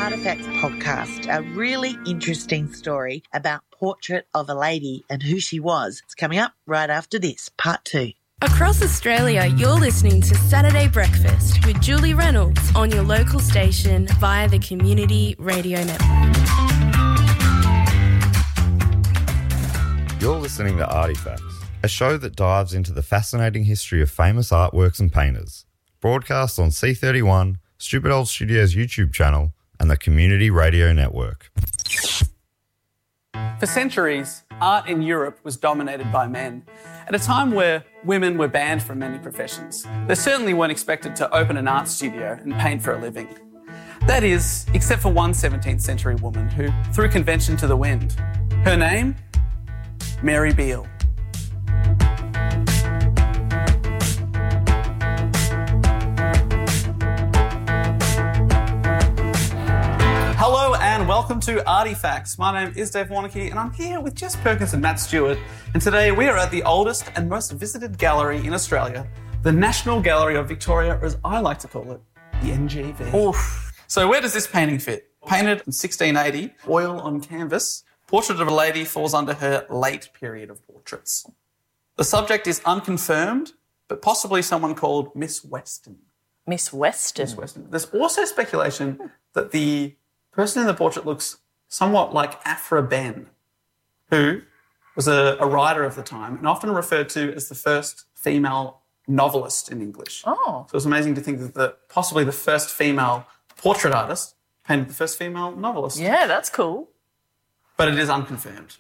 Artifacts podcast, a really interesting story about Portrait of a Lady and who she was. It's coming up right after this, part 2. Across Australia, you're listening to Saturday Breakfast with Julie Reynolds on your local station via the Community Radio Network. You're listening to Artifacts, a show that dives into the fascinating history of famous artworks and painters. Broadcast on C31, Stupid Old Studios YouTube channel, and the Community Radio Network. For centuries, art in Europe was dominated by men, at a time where women were banned from many professions. They certainly weren't expected to open an art studio and paint for a living. That is, except for one 17th century woman who threw convention to the wind. Her name? Mary Beale. Hello and welcome to Artifacts. My name is Dave Warneke and I'm here with Jess Perkins and Matt Stewart. And today we are at the oldest and most visited gallery in Australia, the National Gallery of Victoria, or as I like to call it, the NGV. Oof. So where does this painting fit? Painted in 1680, oil on canvas, Portrait of a Lady falls under her late period of portraits. The subject is unconfirmed, but possibly someone called Miss Weston. Miss Weston? Miss Weston. There's also speculation that the person in the portrait looks somewhat like Aphra Behn, who was a writer of the time and often referred to as the first female novelist in English. Oh. So it's amazing to think that possibly the first female portrait artist painted the first female novelist. Yeah, that's cool. But it is unconfirmed.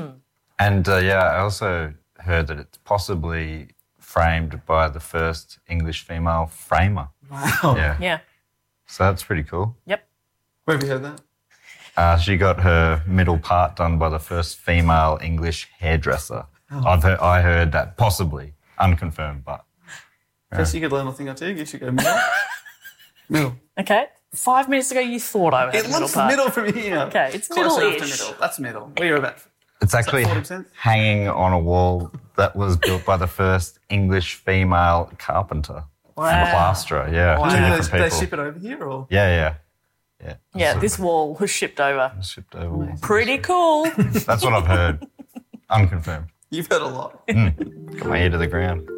And I also heard that it's possibly framed by the first English female framer. Wow. Yeah. So that's pretty cool. Yep. Where have you heard that? She got her middle part done by the first female English hairdresser. Oh. I heard that, possibly, unconfirmed, but... Guess you could learn a thing or two. You should go middle. Middle. Okay. 5 minutes ago you thought I had It the middle looks part. middle from here. Okay, it's Close enough to middle-ish. middle. That's middle. What are you about? It's actually 40%? hanging on a wall that was built by the first English female carpenter. Wow. And plasterer, yeah. Wow. Two Do different they people. ship it over here or? Yeah. Yeah, So this wall was shipped over. shipped over. Pretty cool. That's what I've heard. Unconfirmed. You've heard a lot. Got my ear to the ground.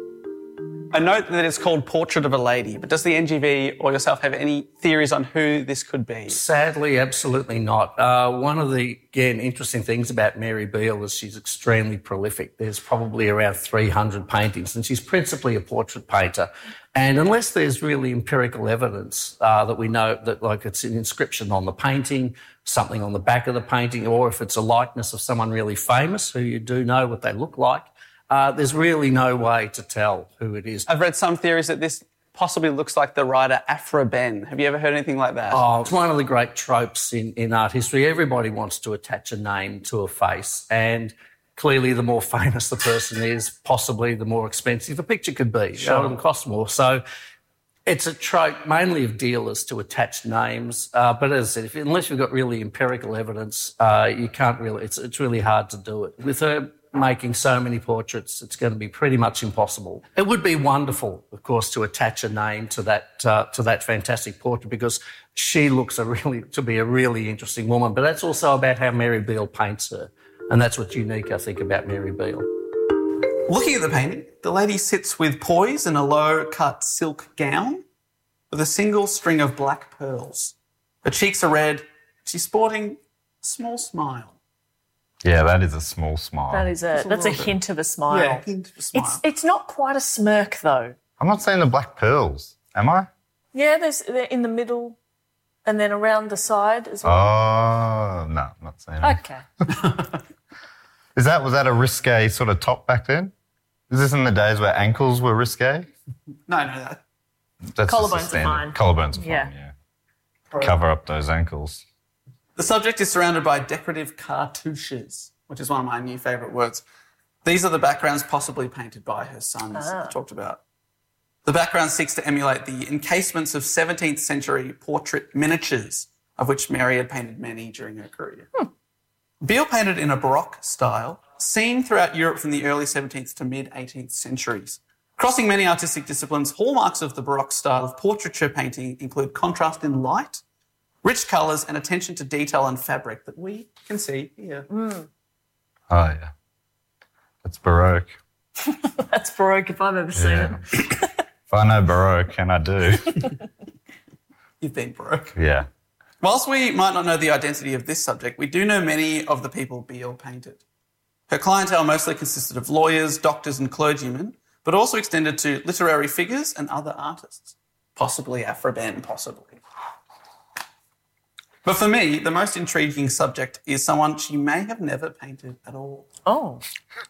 I note that it's called Portrait of a Lady, but does the NGV or yourself have any theories on who this could be? Sadly, absolutely not. One of the, again, interesting things about Mary Beale is she's extremely prolific. There's probably around 300 paintings, and she's principally a portrait painter. And unless there's really empirical evidence that we know that, like, it's an inscription on the painting, something on the back of the painting, or if it's a likeness of someone really famous who you do know what they look like, there's really no way to tell who it is. I've read some theories that this possibly looks like the writer Aphra Behn. Have you ever heard anything like that? Oh, it's one of the great tropes in art history. Everybody wants to attach a name to a face, and clearly the more famous the person is, possibly the more expensive the picture could be. Sure. It'll cost more. So it's a trope mainly of dealers to attach names. But as I said, unless you've got really empirical evidence, you can't really, it's really hard to do it. With her making so many portraits, it's going to be pretty much impossible. It would be wonderful, of course, to attach a name to that fantastic portrait, because she looks to be a really interesting woman. But that's also about how Mary Beale paints her, and that's what's unique, I think, about Mary Beale. Looking at the painting, the lady sits with poise in a low-cut silk gown with a single string of black pearls. Her cheeks are red. She's sporting a small smile. Yeah, that is a small smile. That's a hint of a smile. Yeah, hint of a smile. It's not quite a smirk though. I'm not saying the black pearls, am I? Yeah, they're in the middle and then around the side as well. Oh, no, I'm not saying that. Okay. Was that a risque sort of top back then? Is this in the days where ankles were risque? No. That's Collarbones just a are standard. fine. Collarbones are fine, Yeah. yeah. Cover up those ankles. The subject is surrounded by decorative cartouches, which is one of my new favourite words. These are the backgrounds possibly painted by her sons I talked about. The background seeks to emulate the encasements of 17th century portrait miniatures, of which Mary had painted many during her career. Beale painted in a Baroque style, seen throughout Europe from the early 17th to mid-18th centuries. Crossing many artistic disciplines, hallmarks of the Baroque style of portraiture painting include contrast in light, rich colours and attention to detail and fabric that we can see here. Oh, yeah. That's Baroque. That's Baroque if I've ever seen it. If I know Baroque, and I do. You've been Baroque. Yeah. Whilst we might not know the identity of this subject, we do know many of the people Beale painted. Her clientele mostly consisted of lawyers, doctors and clergymen, but also extended to literary figures and other artists. Possibly Aphra Behn, possibly. But for me, the most intriguing subject is someone she may have never painted at all. Oh,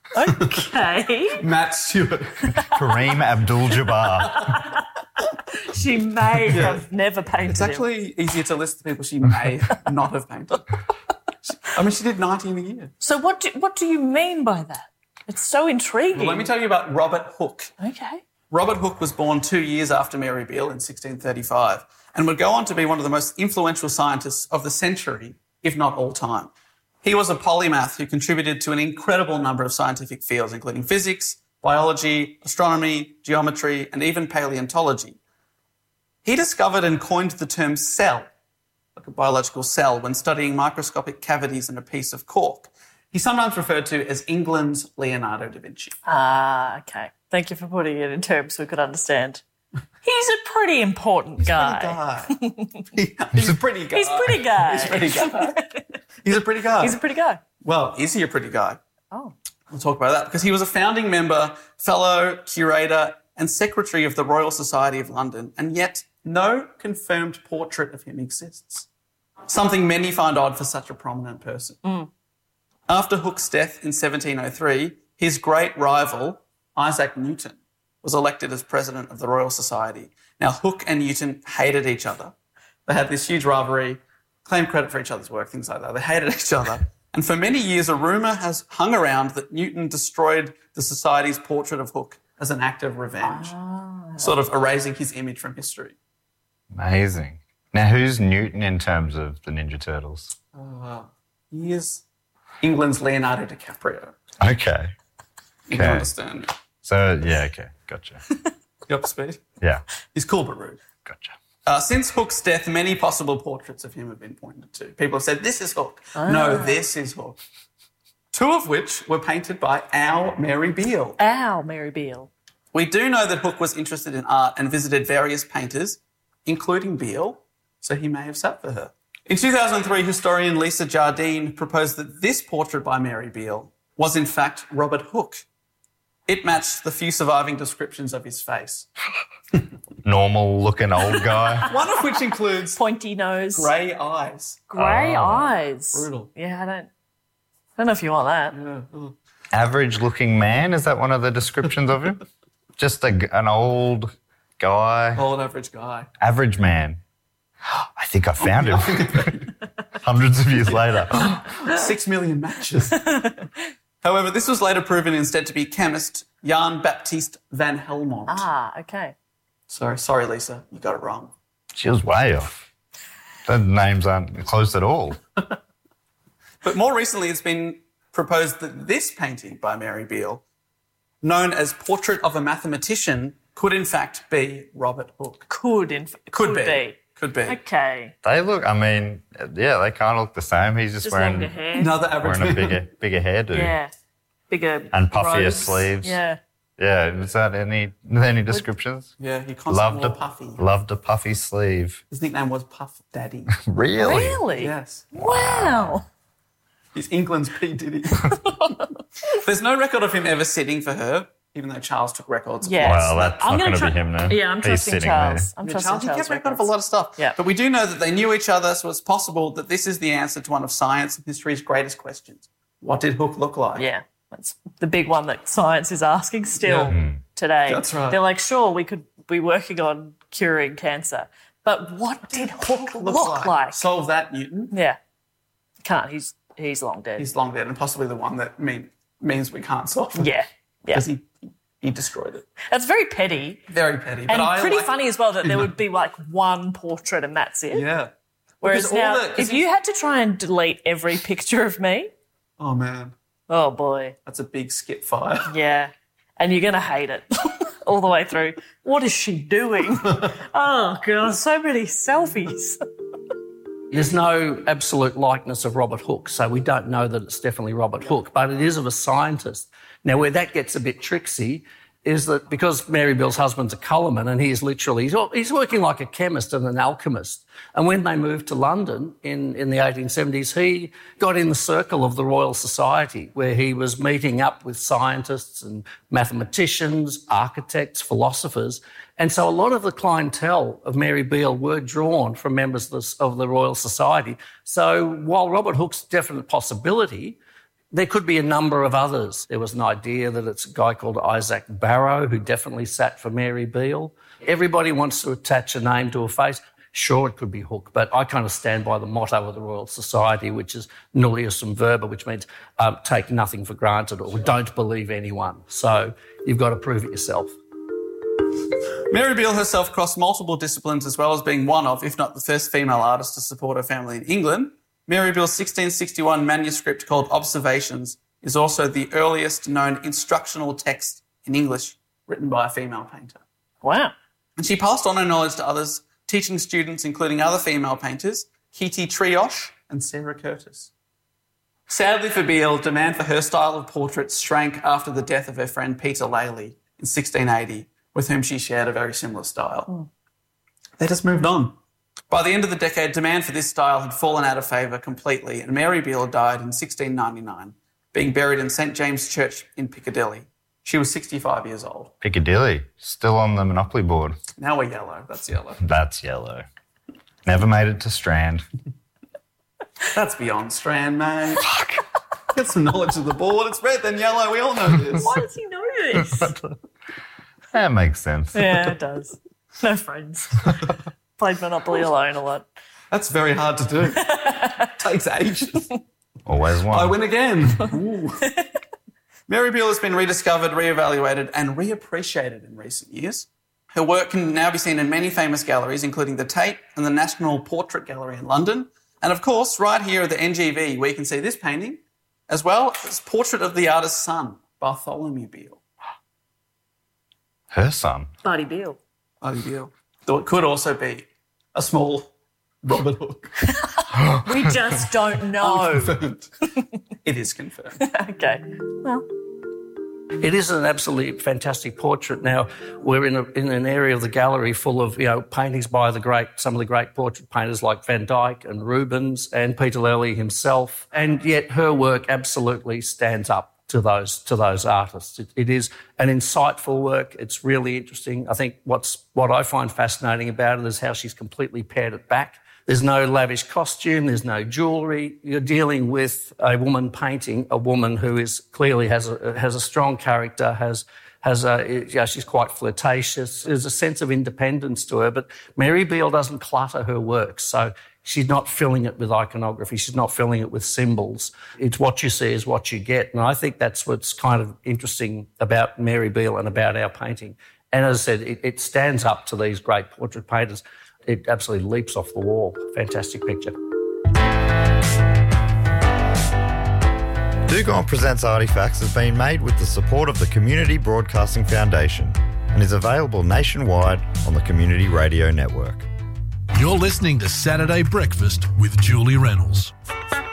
okay. Matt Stewart. Kareem Abdul-Jabbar. She may have never painted It's him. actually easier to list the people she may not have painted. I mean, she did 90 in a year. So what do you mean by that? It's so intriguing. Well, let me tell you about Robert Hooke. Okay. Robert Hooke was born 2 years after Mary Beale in 1635 and would go on to be one of the most influential scientists of the century, if not all time. He was a polymath who contributed to an incredible number of scientific fields, including physics, biology, astronomy, geometry, and even paleontology. He discovered and coined the term cell, like a biological cell, when studying microscopic cavities in a piece of cork. He's sometimes referred to as England's Leonardo da Vinci. Ah, okay. Thank you for putting it in terms we could understand. He's a pretty important guy. He's a pretty guy. He's a pretty guy. He's a pretty guy. He's a pretty guy. He's a pretty guy. Well, is he a pretty guy? Oh. We'll talk about that because he was a founding member, fellow, curator and secretary of the Royal Society of London, and yet no confirmed portrait of him exists. Something many find odd for such a prominent person. After Hooke's death in 1703, his great rival, Isaac Newton, was elected as president of the Royal Society. Now, Hooke and Newton hated each other. They had this huge rivalry, claimed credit for each other's work, things like that. They hated each other. And for many years, a rumour has hung around that Newton destroyed the Society's portrait of Hooke as an act of revenge, sort of erasing his image from history. Amazing. Now, who's Newton in terms of the Ninja Turtles? He is England's Leonardo DiCaprio. Okay. You can understand. So, yeah, okay. Gotcha. You up to speed? Yeah. He's cool but rude. Gotcha. Since Hooke's death, many possible portraits of him have been pointed to. People have said, this is Hooke. No, this is Hooke. Two of which were painted by our Mary Beale. Ow, Mary Beale. We do know that Hooke was interested in art and visited various painters, including Beale, so he may have sat for her. In 2003, historian Lisa Jardine proposed that this portrait by Mary Beale was in fact Robert Hooke. It matched the few surviving descriptions of his face. Normal-looking old guy. One of which includes Pointy nose. grey eyes. Grey eyes. Brutal. Yeah, I don't know if you want that. Average-looking man, is that one of the descriptions of him? Just an old guy. Old average guy. Average man. I think I found him. Hundreds of years later. 6 million matches. However, this was later proven instead to be chemist Jan Baptist van Helmont. Ah, okay. Sorry, Lisa, you got it wrong. She was way off. Those names aren't close at all. But more recently, it's been proposed that this painting by Mary Beale, known as Portrait of a Mathematician, could in fact be Robert Hooke. Could be. Could be. Okay. They look, I mean, yeah, they kind of look the same. He's just Longer wearing hair. Another average a man. bigger hairdo. Yeah. Bigger And puffier robes. sleeves. Yeah. Yeah, is that any descriptions? Yeah, he constantly Loved wore a puffy. Loved a puffy sleeve. His nickname was Puff Daddy. Really? Really? Yes. Wow. He's England's P. Diddy. There's no record of him ever sitting for her, even though Charles took records. of Yes. Well, that's I'm not gonna going to be him now. Yeah, I'm He's trusting sitting Charles. there. I'm Yeah, trusting Charles, he Charles. kept record of a records. lot of stuff. Yeah. But we do know that they knew each other, so it's possible that this is the answer to one of science and history's greatest questions. What did Hooke look like? Yeah. That's the big one that science is asking still today. That's right. They're like, sure, we could be working on curing cancer, but what did Hooke look like? Solve that, Newton. Yeah. Can't. He's long dead. He's long dead and possibly the one that means we can't solve it. Yeah. Yeah. Because he destroyed it. That's very petty. Very petty. And but pretty I like funny as well that there would be like one portrait and that's it. Yeah. Whereas Because all now, the- 'cause if you had to try and delete every picture of me, Oh, man. oh boy, That's a big skip fire. yeah. And you're going to hate it all the way through. What is she doing? Oh, God, so many selfies. There's no absolute likeness of Robert Hooke, so we don't know that it's definitely Robert Hooke, but it is of a scientist. Now, where that gets a bit tricksy is that because Mary Beale's husband's a colourman and he's working like a chemist and an alchemist. And when they moved to London in the 1870s, he got in the circle of the Royal Society where he was meeting up with scientists and mathematicians, architects, philosophers. And so a lot of the clientele of Mary Beale were drawn from members of the Royal Society. So while Robert Hooke's a definite possibility, there could be a number of others. There was an idea that it's a guy called Isaac Barrow who definitely sat for Mary Beale. Everybody wants to attach a name to a face. Sure, it could be Hooke, but I kind of stand by the motto of the Royal Society, which is nullius in verba, which means take nothing for granted or don't believe anyone. So you've got to prove it yourself. Mary Beale herself crossed multiple disciplines as well as being one of, if not the first female artist to support her family in England. Mary Beale's 1661 manuscript called Observations is also the earliest known instructional text in English written by a female painter. Wow. And she passed on her knowledge to others, teaching students, including other female painters, Kitty Trioche and Sarah Curtis. Sadly for Beale, demand for her style of portraits shrank after the death of her friend Peter Lely in 1680, with whom she shared a very similar style. They just moved on. By the end of the decade, demand for this style had fallen out of favour completely, and Mary Beale died in 1699, being buried in St James Church in Piccadilly. She was 65 years old. Piccadilly, still on the Monopoly board. Now we're yellow. That's yellow. That's yellow. Never made it to Strand. That's beyond Strand, mate. Fuck. Get some knowledge of the board. It's red, then yellow. We all know this. Why does he know this? That makes sense. Yeah, it does. No friends. Played Monopoly alone a lot. That's very hard to do. Takes ages. Always one. I win again. Ooh. Mary Beale has been rediscovered, reevaluated and reappreciated in recent years. Her work can now be seen in many famous galleries, including the Tate and the National Portrait Gallery in London. And of course, right here at the NGV, we can see this painting, as well as Portrait of the Artist's Son, Bartholomew Beale. Her son? Barty Beale. Barty Beale. Though it could also be a small Robert Hooke. We just don't know. Confirmed. It is confirmed. Okay. Well. It is an absolutely fantastic portrait. Now, we're in an area of the gallery full of, paintings by some of the great portrait painters like Van Dyck and Rubens and Peter Lely himself, and yet her work absolutely stands up to those artists. It is an insightful work. It's really interesting. I think what I find fascinating about it is how she's completely pared it back. There's no lavish costume. There's no jewellery. You're dealing with a woman painting a woman who is clearly has a strong character, she's quite flirtatious. There's a sense of independence to her, but Mary Beale doesn't clutter her work. So she's not filling it with iconography. She's not filling it with symbols. It's what you see is what you get. And I think that's what's kind of interesting about Mary Beale and about our painting. And as I said, it stands up to these great portrait painters. It absolutely leaps off the wall. Fantastic picture. Dugong Presents Artifacts has been made with the support of the Community Broadcasting Foundation and is available nationwide on the Community Radio Network. You're listening to Saturday Breakfast with Julie Reynolds.